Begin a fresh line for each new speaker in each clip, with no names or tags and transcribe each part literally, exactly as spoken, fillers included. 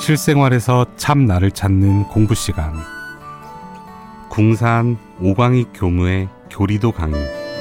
실생활에서 참 나를 찾는 공부 시간. 궁산 오광익 교무의 교리도 강의.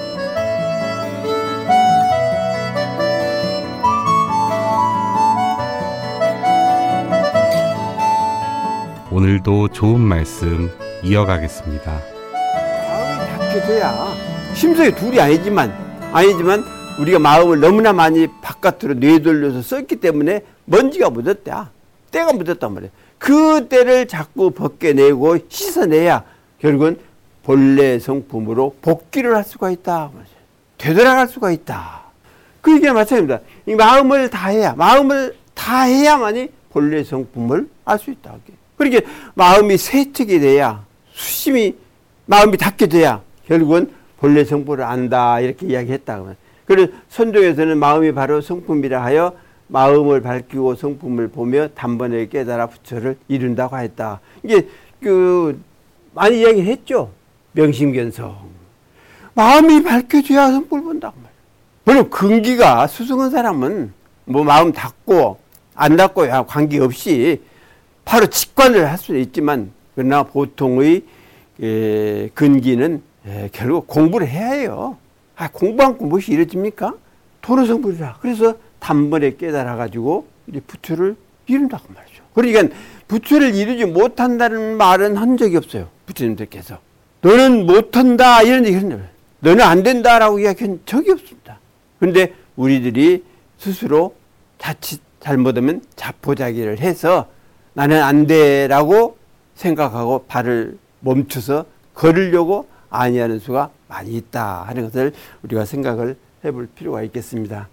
오늘도 좋은 말씀 이어가겠습니다.
마음이 닿게 돼야 심성이 둘이 아니지만 아니지만 우리가 마음을 너무나 많이 바깥으로 내돌려서 썼기 때문에 먼지가 묻었다. 때가 묻었단 말이에요. 그 때를 자꾸 벗겨내고 씻어내야 결국은 본래 성품으로 복귀를 할 수가 있다. 되돌아갈 수가 있다. 그 얘기가 마찬가지입니다. 이 마음을 다해야 마음을 다해야만이 본래 성품을 알 수 있다. 그러니까 마음이 세척이 돼야 수심이 마음이 닿게 돼야 결국은 본래 성품을 안다. 이렇게 이야기했다. 그래서 선종에서는 마음이 바로 성품이라 하여 마음을 밝히고 성품을 보며 단번에 깨달아 부처를 이룬다고 했다. 이게 그 많이 이야기했죠. 명심견성. 마음이 밝혀져야 성품을 본다고 말이에요. 물론 근기가 수승한 사람은 뭐 마음 닫고 안 닫고야 관계없이 바로 직관을 할 수는 있지만 그러나 보통의 에, 근기는 에, 결국 공부를 해야 해요. 아, 공부 않고 무엇이 이루어집니까? 도로성불이라. 그래서 단번에 깨달아가지고 이제 부처를 이룬다고 말이죠. 그러니까 부처를 이루지 못한다는 말은 한 적이 없어요. 부처님들께서. 너는 못한다 이런 얘기 했는데 너는 안 된다라고 이야기한 적이 없습니다. 그런데 우리들이 스스로 자칫 잘못하면 자포자기를 해서 나는 안 돼라고 생각하고 발을 멈춰서 걸으려고 아니하는 수가 많이 있다 하는 것을 우리가 생각을 해볼 필요가 있겠습니다.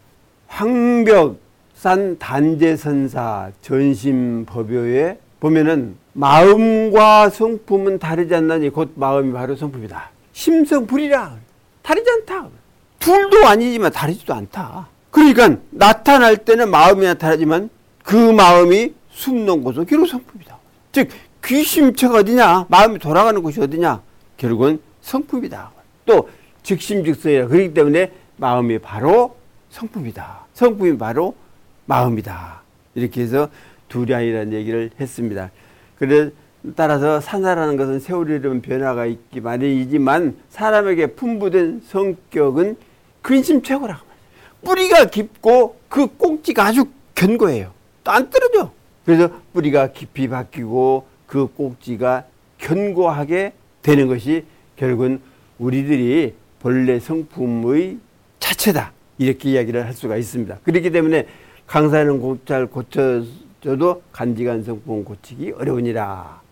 황벽산 단제선사 전심법요에 보면은 마음과 성품은 다르지 않나니 곧 마음이 바로 성품이다. 심성불이라 다르지 않다. 둘도 아니지만 다르지도 않다. 그러니까 나타날 때는 마음이 나타나지만 그 마음이 숨는 곳은 결국 성품이다. 즉 귀심처가 어디냐, 마음이 돌아가는 곳이 어디냐, 결국은 성품이다. 또 즉심즉성이라. 그렇기 때문에 마음이 바로 성품이다. 성품이 바로 마음이다. 이렇게 해서 둘이 아니라는 얘기를 했습니다. 그래서 따라서 산사라는 것은 세월이라는 변화가 있기 마련이지만 사람에게 풍부된 성격은 근심최고라고 말이에요. 뿌리가 깊고 그 꼭지가 아주 견고해요. 또 안 떨어져. 그래서 뿌리가 깊이 박히고 그 꼭지가 견고하게 되는 것이 결국은 우리들이 본래 성품의 자체다. 이렇게 이야기를 할 수가 있습니다. 그렇기 때문에 강사는 곧잘 고쳐줘도 간직한 성품은 고치기 어려우니라.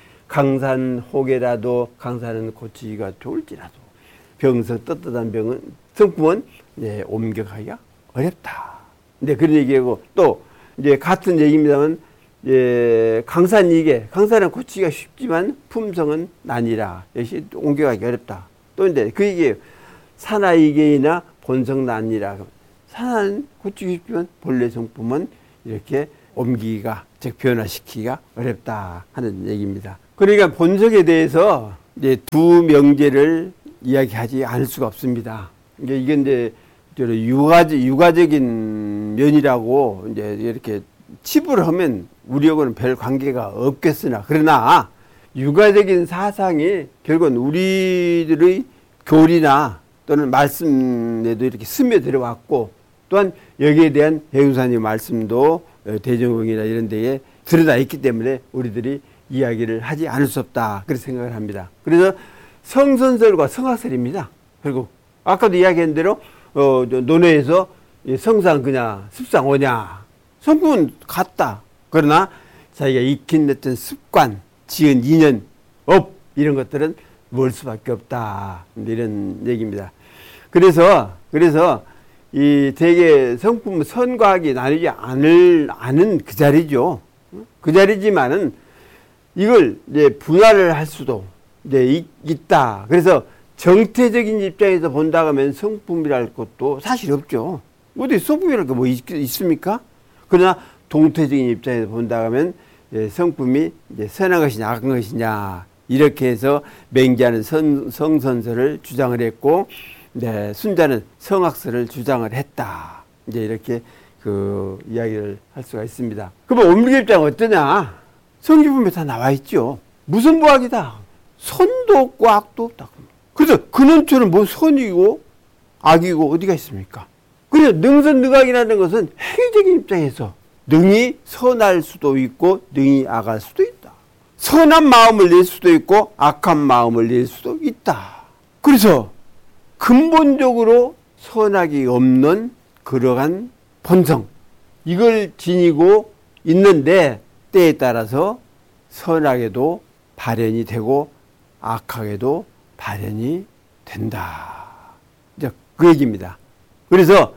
강산 혹에라도 강사는 고치기가 좋을지라도 병성 떳떳한 병은 성품은 이제 옮겨가기가 어렵다. 근데 그런 얘기하고 또 이제 같은 얘기입니다만 예, 강산이게 강산은 고치기가 쉽지만 품성은 난이라. 역시 옮겨가기 어렵다. 또 이제 그 얘기예요. 산하이계이나 본성 난이라. 산하는 고치기 쉽지만 본래 성품은 이렇게 옮기기가 즉 변화시키기가 어렵다 하는 얘기입니다. 그러니까 본성에 대해서 이제 두 명제를 이야기하지 않을 수가 없습니다. 이게 이게 이제 육아적 육아적인 면이라고 이제 이렇게 치부를 하면 우리하고는 별 관계가 없겠으나 그러나 육아적인 사상이 결국은 우리들의 교리나 또는 말씀에도 이렇게 스며들어 왔고 또한 여기에 대한 해유사님 말씀도 대종경이나 이런 데에 드러나 있기 때문에 우리들이 이야기를 하지 않을 수 없다 그렇게 생각을 합니다. 그래서 성선설과 성악설입니다. 그리고 아까도 이야기한 대로 어, 논어에서 성상 그냐 습상 오냐 성품은 같다. 그러나 자기가 익힌 어떤 습관, 지은 인연, 업 이런 것들은 멀 수밖에 없다. 이런 얘기입니다. 그래서 그래서 이 대개 성품 선과학이 나누지 않을 않은 그 자리죠. 그 자리지만은 이걸 이제 분할을 할 수도 이제 있, 있다. 그래서 정태적인 입장에서 본다고 하면 성품이랄 것도 사실 없죠. 어디 성품이랄 거 뭐 있습니까? 그러나 동태적인 입장에서 본다고 하면 성품이 이제 선한 것이냐 악한 것이냐 이렇게 해서 맹자는 선, 성선설을 주장을 했고 네, 순자는 성악설을 주장을 했다. 이제 이렇게 그 이야기를 할 수가 있습니다. 그럼 원불교 입장은 어떠냐? 성기품에 다 나와 있죠. 무슨 부학이다. 선도 없고 악도 없다. 그래서 근원처는 뭐 선이고 악이고 어디가 있습니까? 그래서 능선능악이라는 것은 행위적인 입장에서 능히 선할 수도 있고 능히 악할 수도 있다. 선한 마음을 낼 수도 있고 악한 마음을 낼 수도 있다. 그래서 근본적으로 선악이 없는 그러한 본성, 이걸 지니고 있는데 때에 따라서 선악에도 발현이 되고 악하게도 발현이 된다. 이제 그 얘기입니다. 그래서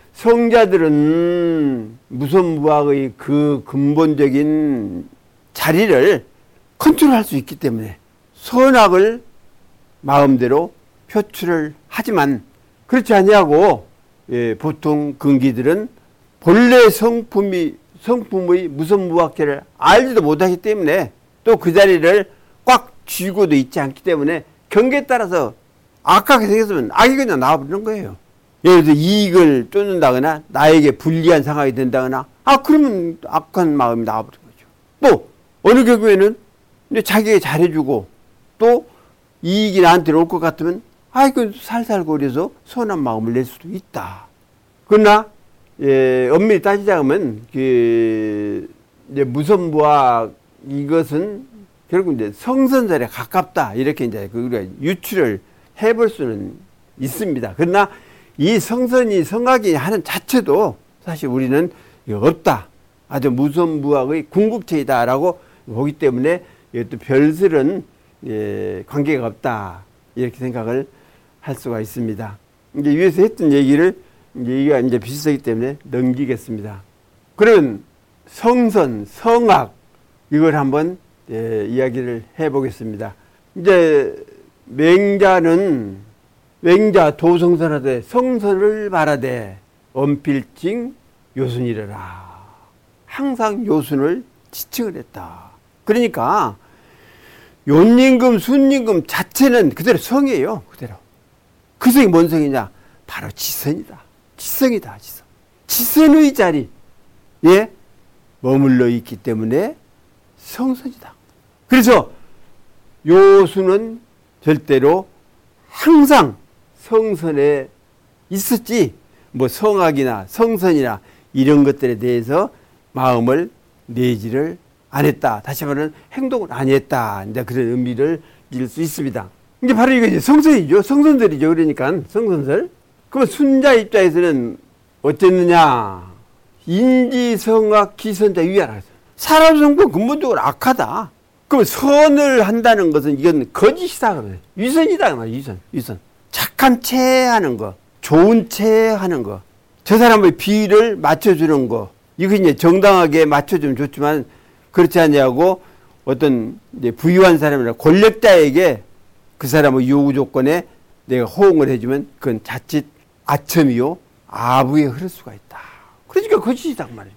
성자들은 무선무학의 그 근본적인 자리를 컨트롤할 수 있기 때문에 선악을 마음대로 표출을 하지만 그렇지 아니하고 예, 보통 근기들은 본래 성품이 성품의 무선무학계를 알지도 못하기 때문에 또 그 자리를 꽉 쥐고도 있지 않기 때문에 경계에 따라서 악하게 생겼으면 악이 그냥 나와버리는 거예요. 예를 들어 이익을 쫓는다거나 나에게 불리한 상황이 된다거나 아 그러면 악한 마음이 나와버리는 거죠. 또 어느 경우에는 이제 자기가 잘해주고 또 이익이 나한테 올 것 같으면 아이고 살살거려서 선한 마음을 낼 수도 있다. 그러나 예, 엄밀히 따지자면 그 이제 무선무학 이것은 결국 이제 성선설에 가깝다 이렇게 이제 우리가 유추를 해볼 수는 있습니다. 그러나 이 성선이 성악이 하는 자체도 사실 우리는 없다. 아주 무선무학의 궁극체이다라고 보기 때문에 또 별설은 예, 관계가 없다 이렇게 생각을 할 수가 있습니다. 이제 위에서 했던 얘기를 이제 얘기가 이제 비슷하기 때문에 넘기겠습니다. 그러면 성선, 성악 이걸 한번 예, 이야기를 해보겠습니다. 이제 맹자는 맹자 도성선하되 성선을 말하되 엄필징 요순이래라. 항상 요순을 지칭을 했다. 그러니까 요임금, 순임금 자체는 그대로 성이에요. 그대로. 그 성이 뭔 성이냐? 바로 지선이다. 지성이다. 지성. 지선의 자리에 머물러 있기 때문에 성선이다. 그래서 요수는 절대로 항상 성선에 있었지 뭐 성악이나 성선이나 이런 것들에 대해서 마음을 내지를 안 했다. 다시 말하면 행동을 안 했다. 이제 그런 의미를 질 수 있습니다. 이제 바로 이거 이제 성선이죠. 성선설이죠. 그러니까 성선설. 그럼 순자 입장에서는 어쨌느냐? 인지성악 기선자 위하라. 사람 성품 근본적으로 악하다. 그럼 선을 한다는 것은 이건 거짓이다. 그러면 위선이다. 말이야. 위선. 위선. 착한 채 하는 거. 좋은 채 하는 거. 저 사람의 비위를 맞춰주는 거. 이거 이제 정당하게 맞춰주면 좋지만 그렇지 않냐고 어떤 이제 부유한 사람이나 권력자에게 그 사람의 요구 조건에 내가 호응을 해주면 그건 자칫 아첨이요 아부에 흐를 수가 있다. 그러니까 거짓이다 말이에요.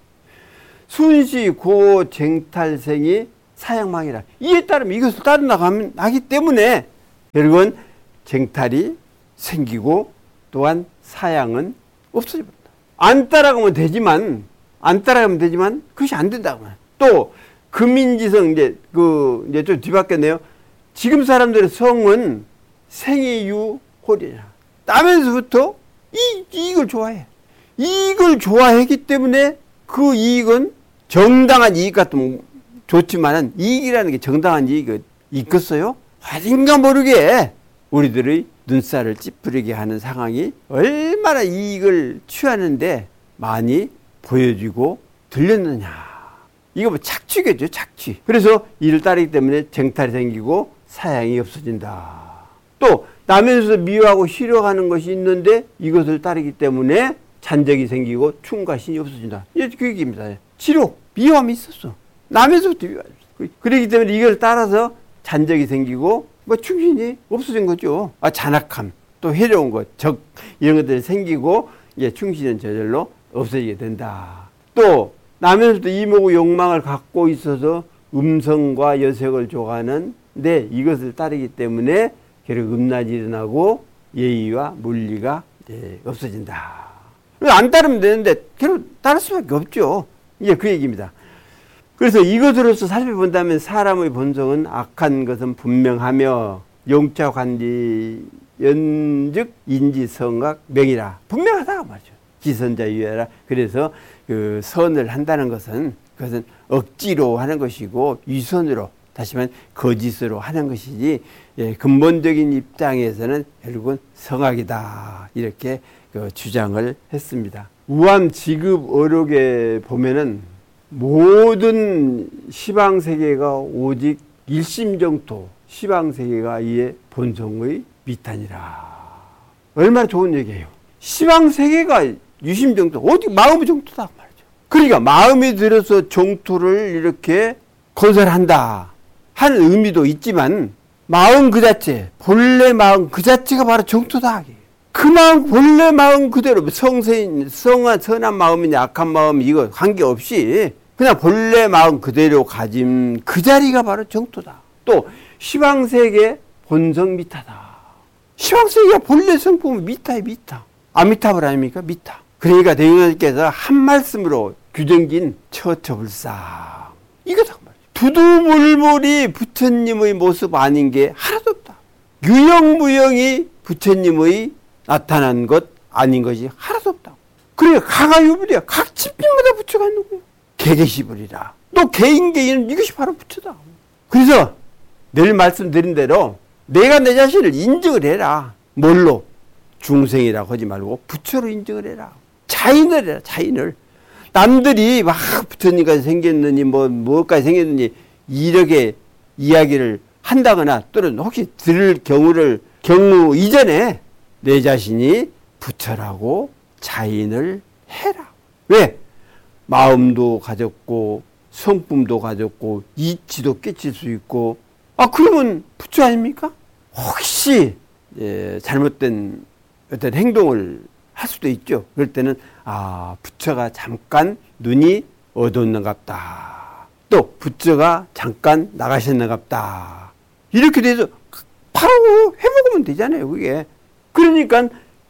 순시 고 쟁탈생이 사양망이라. 이에 따르면 이것을 따라 나가면 하기 때문에 결국은 쟁탈이 생기고 또한 사양은 없어집니다. 안 따라가면 되지만 안 따라가면 되지만 그것이 안 된다고 말이에요. 또 금인지성 이제 그 이제 좀 뒤바뀌었네요. 지금 사람들의 성은 생이유홀이냐. 따면서부터 이 이익을 좋아해. 이익을 좋아했기 때문에 그 이익은 정당한 이익 같으면 좋지만은 이익이라는 게 정당한 이익이 있겠어요? 어딘가 모르게 우리들의 눈살을 찌푸리게 하는 상황이 얼마나 이익을 취하는데 많이 보여지고 들렸느냐. 이거 뭐 착취겠죠, 착취. 그래서 이를 따르기 때문에 쟁탈이 생기고 사양이 없어진다. 또 남에서 미워하고 싫어하는 것이 있는데 이것을 따르기 때문에 잔적이 생기고 충과 신이 없어진다. 이게 그 얘기입니다. 싫어, 미워함이 있었어. 남에서부터 미워하죠. 그렇기 때문에 이걸 따라서 잔적이 생기고 뭐 충신이 없어진 거죠. 아, 잔악함, 또 해로운 것, 적 이런 것들이 생기고 이제 충신은 저절로 없어지게 된다. 또 남에서부터 이목의 욕망을 갖고 있어서 음성과 여색을 좋아하는데 이것을 따르기 때문에 결국 음란이 일어나고 예의와 물리가 없어진다. 안 따르면 되는데 결국 따를 수밖에 없죠. 이게 그 얘기입니다. 그래서 이것으로서 살펴본다면 사람의 본성은 악한 것은 분명하며 영차 관리 연즉 인지성악 명이라. 분명하다 말이죠. 지선자 유예라. 그래서 그 선을 한다는 것은 그것은 억지로 하는 것이고 위선으로 다시 말하면 거짓으로 하는 것이지, 예, 근본적인 입장에서는 결국은 성악이다. 이렇게 그 주장을 했습니다. 우암 지급 어록에 보면은 모든 시방세계가 오직 일심정토, 시방세계가 이에 본성의 미탄이라. 얼마나 좋은 얘기예요. 시방세계가 유심정토, 오직 마음의 정토다 말이죠. 그러니까 마음이 들어서 정토를 이렇게 건설한다 하는 의미도 있지만, 마음 그 자체, 본래 마음 그 자체가 바로 정토다. 그 마음, 본래 마음 그대로, 성세인, 성한, 선한 마음이냐, 악한 마음, 이거 관계없이, 그냥 본래 마음 그대로 가짐, 그 자리가 바로 정토다. 또, 시방세계 본성 미타다. 시방세계가 본래 성품은 미타에 미타. 아미타불 아닙니까? 미타. 그러니까 대웅님께서 한 말씀으로 규정진 처처불상. 이거다. 두두물물이 부처님의 모습 아닌 게 하나도 없다. 유영무영이 부처님의 나타난 것 아닌 것이 하나도 없다. 그러니까 가가유불이야. 각 집집마다 부처가 있는 거야. 개개시불이라. 또 개인 개인은 이것이 바로 부처다. 그래서 늘 말씀드린 대로 내가 내 자신을 인정을 해라. 뭘로? 중생이라고 하지 말고 부처로 인정을 해라. 자인을 해라. 자인을. 남들이 막 부처님까지 생겼느니 뭐 뭐까지 생겼느니 이렇게 이야기를 한다거나 또는 혹시 들을 경우를 경우 이전에 내 자신이 부처라고 자인을 해라. 왜? 마음도 가졌고 성품도 가졌고 이치도 깨칠 수 있고, 아 그러면 부처 아닙니까? 혹시 예, 잘못된 어떤 행동을 할 수도 있죠. 그럴 때는 아 부처가 잠깐 눈이 어두웠는갑다. 또 부처가 잠깐 나가셨는갑다. 이렇게 돼서 바로 해먹으면 되잖아요. 그게. 그러니까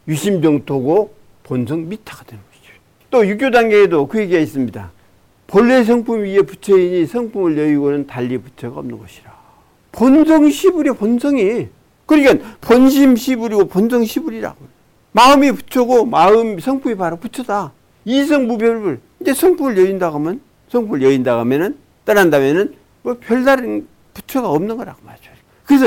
유심정토고 본성 미타가 되는 것이죠. 또 육교 단계에도 그 얘기가 있습니다. 본래 성품 위에 부처이니 성품을 여의고는 달리 부처가 없는 것이라. 본성 시불이 본성이. 그러니까 본심 시불이고 본성 시불이라고. 마음이 부처고 마음 성품이 바로 부처다. 이성무별불. 이제 성품을 여인다고 하면 성품을 여인다고 하면은 떠난다면은 뭐 별다른 부처가 없는 거라고 말이죠. 그래서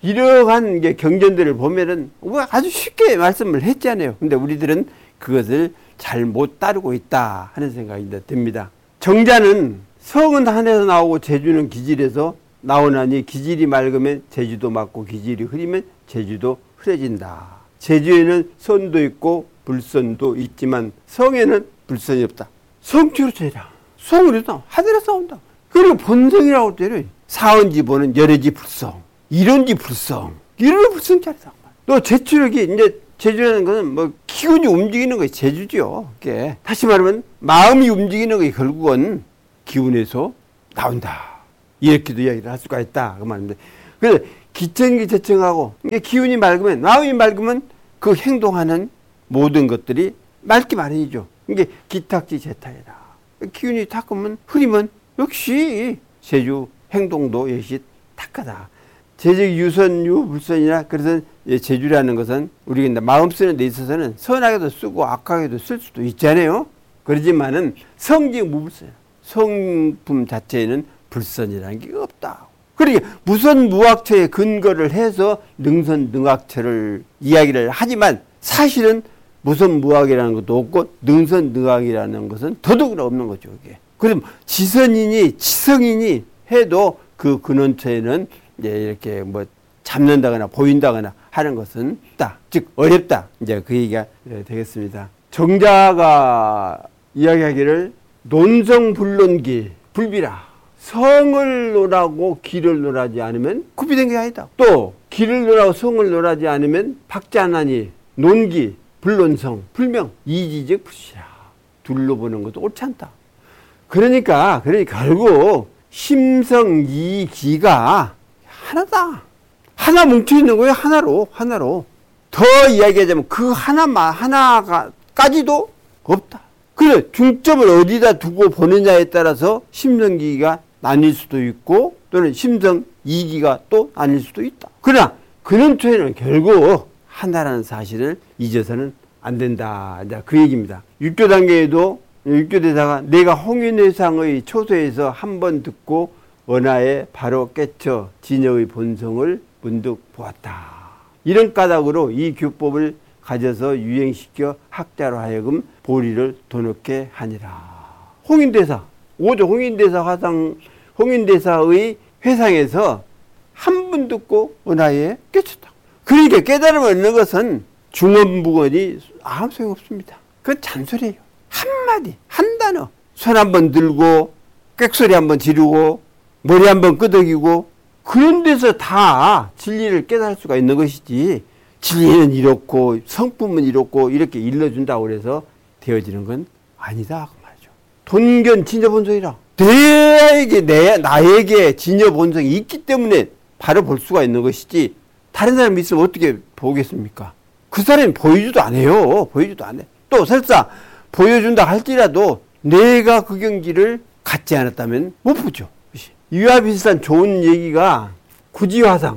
이러한 게 경전들을 보면은 아주 쉽게 말씀을 했잖아요. 근데 우리들은 그것을 잘 못 따르고 있다 하는 생각이 듭니다. 정자는 성은 한에서 나오고 제주는 기질에서 나오나니 기질이 맑으면 제주도 맑고 기질이 흐리면 제주도 흐려진다. 제주에는 선도 있고 불선도 있지만 성에는 불선이 없다. 성취로 제라. 성으로다. 하늘에서 온다. 그리고 본성이라고 때려. 사언지 보는 열애지 불성. 이론지 불성. 이론이 불성자리다. 또 제추력이 이제 제주라는 것은 뭐 기운이 움직이는 것이 제주죠. 그게. 다시 말하면 마음이 움직이는 것이 결국은 기운에서 나온다. 이렇게도 이야기를 할 수가 있다. 그 말인데. 그래서 기천기 재청하고 이게 기운이 맑으면 마음이 맑으면 그 행동하는 모든 것들이 맑기 마련이죠. 이게 기탁지 제타이다. 기운이 탁하면 흐리면 역시 제주 행동도 역시 탁하다. 제적 유선유 불선이라. 그래서 제주라는 것은 우리가 마음 쓰는 데 있어서는 선하게도 쓰고 악하게도 쓸 수도 있잖아요. 그러지만은 성직 무불선. 성품 자체에는 불선이라는 게 없다. 그러니까 무선무악처에 근거를 해서 능선능악처를 이야기를 하지만 사실은 무선무악이라는 것도 없고 능선능악이라는 것은 더더욱 없는 거죠. 이게. 그럼 지선이니 지성이니 해도 그 근원처에는 이제 이렇게 뭐 잡는다거나 보인다거나 하는 것은 없다. 즉 어렵다. 이제 그 얘기가 되겠습니다. 정자가 이야기하기를 논성불론기 불비라. 성을 논하고 기를 논하지 않으면 구비된 게 아니다. 또 기를 논하고 성을 논하지 않으면 박자나니 논기 불론성 불명 이지적 불시라. 둘로 보는 것도 옳지 않다. 그러니까 그러니까 결국 심성이기가 하나다. 하나 뭉쳐 있는 거예요. 하나로 하나로. 더 이야기하자면 그 하나만 하나까지도 없다. 그래, 중점을 어디다 두고 보느냐에 따라서 심성기가 나뉠 수도 있고 또는 심성이기가 또 나뉠 수도 있다. 그러나 근원초에는 결국 하나라는 사실을 잊어서는 안 된다. 그 얘기입니다. 육교 단계에도 육교대사가 내가 홍인회상의 초소에서 한 번 듣고 원하에 바로 깨쳐 진여의 본성을 문득 보았다. 이런 까닭으로 이 교법을 가져서 유행시켜 학자로 하여금 보리를 도놓게 하니라. 홍인대사, 오조 홍인대사 화상, 홍인대사의 회상에서 한 번 듣고 원하에 깨쳤다. 그러니까 깨달음을 얻는 것은 중언부언이 아무 소용없습니다. 그건 잔소리예요. 한마디, 한 단어. 손 한번 들고 꽥소리 한번 지르고 머리 한번 끄덕이고 그런 데서 다 진리를 깨달을 수가 있는 것이지 진리는 이렇고 성품은 이렇고 이렇게 일러준다고 그래서 되어지는 건 아니다 그 말이죠. 돈견 진여본성이라 내에게 내, 나에게 진여본성이 있기 때문에 바로 볼 수가 있는 것이지 다른 사람이 있으면 어떻게 보겠습니까? 그 사람이 보여주도 안 해요. 보여주도 안 해. 또 설사 보여준다 할지라도 내가 그 경지를 갖지 않았다면 못 보죠. 이와 비슷한 좋은 얘기가 구지화상,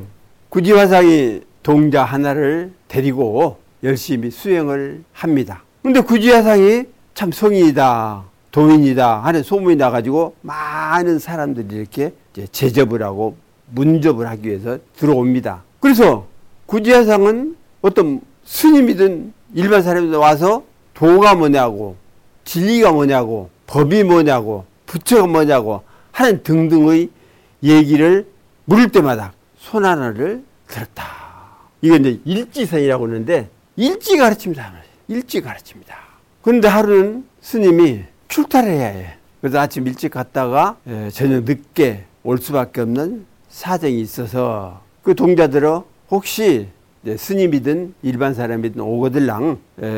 구지화상이 동자 하나를 데리고 열심히 수행을 합니다. 근데 구지화상이 참 성인이다, 도인이다 하는 소문이 나가지고 많은 사람들이 이렇게 이제 제접을 하고 문접을 하기 위해서 들어옵니다. 그래서 구지화상은 어떤 스님이든 일반 사람들 와서 도가 뭐냐고, 진리가 뭐냐고, 법이 뭐냐고, 부처가 뭐냐고 하는 등등의 얘기를 물을 때마다 손 하나를 들었다. 이건 이제 일지선이라고 하는데 일지 가르칩니다. 일지 가르칩니다. 그런데 하루는 스님이 출타를 해야 해. 그래서 아침 일찍 갔다가 저녁 늦게 올 수밖에 없는 사정이 있어서 그 동자들어 혹시 스님이든 일반 사람이든 오거들랑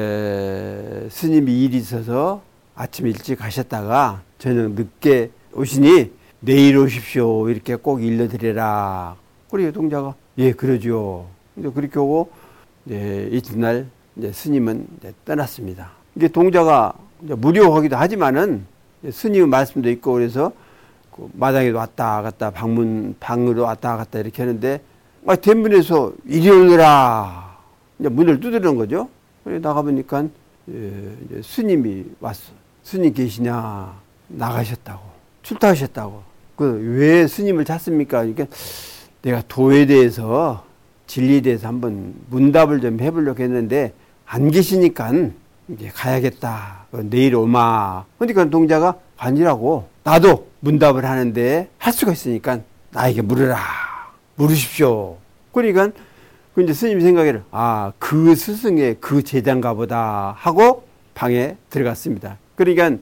에, 스님이 일이 있어서 아침 일찍 가셨다가 저녁 늦게 오시니 내일 오십시오 이렇게 꼭 일러드려라. 그래 동자가 예 그러죠. 근데 그렇게 오고 이제 이튿날 이제 스님은 이제 떠났습니다. 이게 동자가 이제 무료하기도 하지만은 스님 말씀도 있고 그래서 그 마당에도 왔다 갔다 방문 방으로 왔다 갔다 이렇게 하는데 아, 대문에서 이리 오느라 이제 문을 두드리는 거죠. 그래 나가보니까 예, 이제 스님이 왔어. 스님 계시냐? 나가셨다고. 출타하셨다고. 그 왜 스님을 찾습니까? 그러니까 내가 도에 대해서 진리에 대해서 한번 문답을 좀 해보려고 했는데 안 계시니까 이제 가야겠다. 내일 오마. 그러니까 동자가 아니라고. 나도 문답을 하는데 할 수가 있으니까 나에게 물으라. 물으십시오. 그러니까 그 이제 스님 생각에는 아, 그 스승의 그 제자인가 보다 하고 방에 들어갔습니다. 그러니까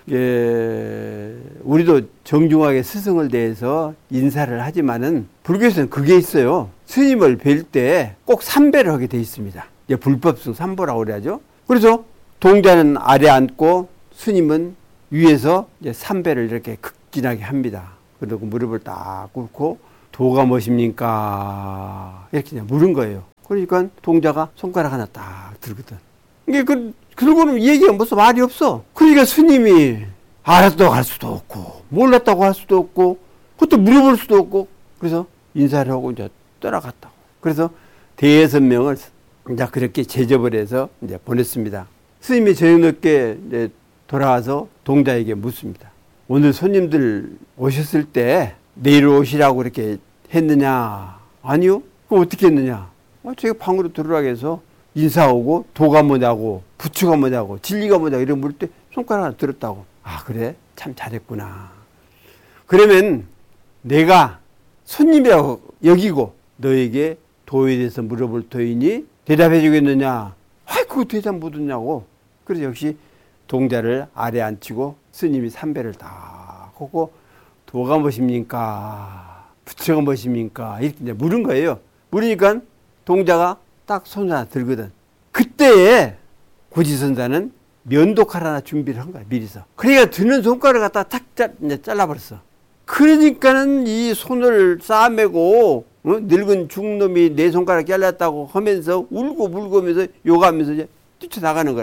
예, 우리도 정중하게 스승을 대해서 인사를 하지만은 불교에서는 그게 있어요. 스님을 뵐 때 꼭 삼배를 하게 돼 있습니다. 이제 불법성 삼보라고 그래야죠. 그래서 동자는 아래 앉고 스님은 위에서 이제 삼배를 이렇게 극진하게 합니다. 그리고 무릎을 딱 꿇고 도가 무엇입니까? 이렇게 그냥 물은 거예요. 그러니까 동자가 손가락 하나 딱 들거든. 이게 그, 그러고는 얘기가 무슨 말이 없어. 그러니까 스님이 알았다고 할 수도 없고, 몰랐다고 할 수도 없고, 그것도 물어볼 수도 없고, 그래서 인사를 하고 이제 떠나갔다고. 그래서 대여선명을 이제 그렇게 제접을 해서 이제 보냈습니다. 스님이 저녁 늦게 이제 돌아와서 동자에게 묻습니다. 오늘 손님들 오셨을 때 내일 오시라고 이렇게 했느냐? 아니요. 그럼 어떻게 했느냐? 아, 제가 방으로 들어가게 해서 인사하고 도가 뭐냐고 부처가 뭐냐고 진리가 뭐냐고 이런 물을 때 손가락 하나 들었다고. 아 그래? 참 잘했구나. 그러면 내가 손님이라고 여기고 너에게 도에 대해서 물어볼 터이니 대답해 주겠느냐? 아 그거 대답 못 했냐고. 그래서 역시 동자를 아래 앉히고 스님이 삼배를 딱 하고 도가 무엇입니까? 부처가 무엇입니까? 이렇게 이제 물은 거예요. 물으니까 동자가 딱 손 하나 들거든. 그때에 고지선자는 면도칼 하나 준비를 한 거야, 미리서. 그러니까 드는 손가락을 갖다 탁 짜, 이제 잘라버렸어. 그러니까는 이 손을 싸매고, 어? 늙은 중놈이 내 손가락 잘랐다고 하면서 울고 물고 하면서 욕하면서 이제 뛰쳐나가는 거라.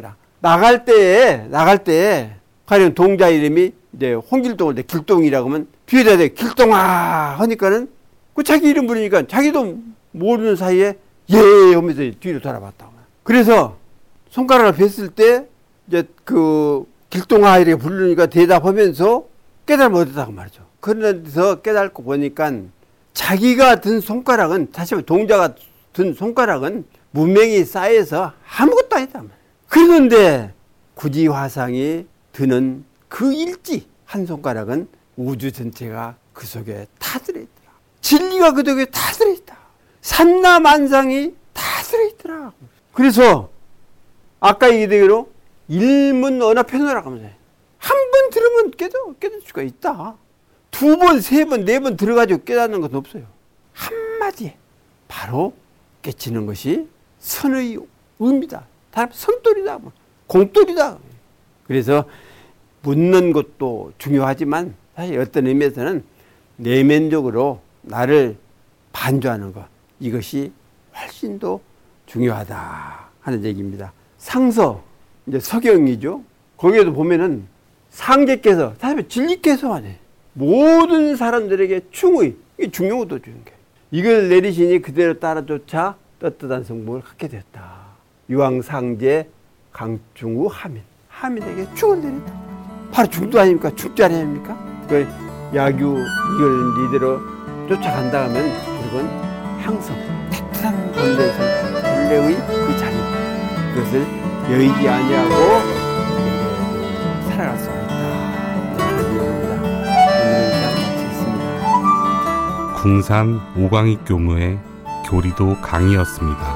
나갈 때에, 나갈 때에, 가령 동자 이름이 이제 홍길동을 때 길동이라고 하면 뒤에다 대 길동아 하니까는 그 자기 이름 부르니까 자기도 모르는 사이에 예 하면서 뒤로 돌아봤다. 그래서 손가락을 뵀을 때 이제 그 길동아 이렇게 부르니까 대답하면서 깨달음을 얻었다고 말이죠. 그러면서 깨닫고 보니까 자기가 든 손가락은, 다시 말해 동자가 든 손가락은 문명이 쌓여서 아무것도 아니다. 그런데 구지화상이 드는 그 일지 한 손가락은 우주 전체가 그 속에 다 들어있더라. 진리가 그 속에 다 들어있다. 산나만상이 다 들어있더라. 그래서 아까 얘기대로 일문 언어편어라고 하면서 한 번 들으면 깨달, 깨달을 수가 있다. 두 번, 세 번, 네 번 들어가지고 깨닫는 건 없어요. 한마디에 바로 깨치는 것이 선의 의미다. 다른 선돌이다. 공돌이다. 그래서 묻는 것도 중요하지만 사실 어떤 의미에서는 내면적으로 나를 반주하는 것, 이것이 훨씬 더 중요하다 하는 얘기입니다. 상서, 이제 서경이죠. 거기에도 보면은 상제께서, 사실 진리께서 하네. 모든 사람들에게 충의, 이게 중요하도 주는 게. 이걸 내리시니 그대로 따라쫓아 떳떳한 성공을 갖게 되었다. 유황상제 강중우 하민. 하민에게 충을 내린다. 바로 중도 아닙니까? 축자 아닙니까? 그 야규 이걸 이대로 쫓아간다 하면 결국은 향성, 태탄 본래에서 본래의 그 자리, 그것을 여의지 아니하고 살아갈 수가 있다. 그런 내용입니다. 오늘은 이상 마치겠습니다.
궁산 오광익 교무의 교리도 강의였습니다.